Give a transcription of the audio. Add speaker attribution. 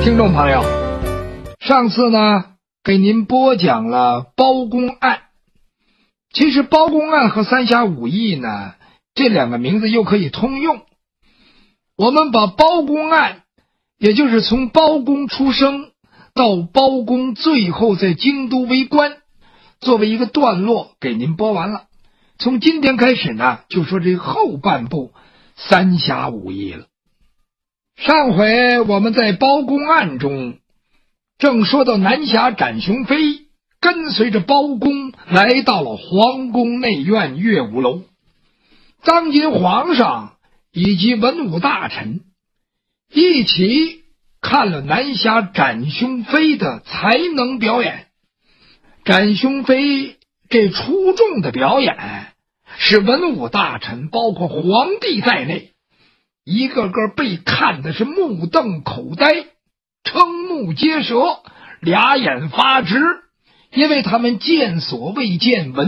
Speaker 1: 听众朋友，上次呢给您播讲了包公案。其实包公案和三侠五义呢，这两个名字又可以通用。我们把包公案，也就是从包公出生到包公最后在京都为官，作为一个段落给您播完了。从今天开始呢，就说这后半部三侠五义了。上回我们在包公案中正说到南侠展雄飞跟随着包公来到了皇宫内院乐舞楼，当今皇上以及文武大臣一起看了南侠展雄飞的才能表演。展雄飞这出众的表演使文武大臣包括皇帝在内一个个被看的是目瞪口呆，瞠目结舌，俩眼发直，因为他们见所未见，闻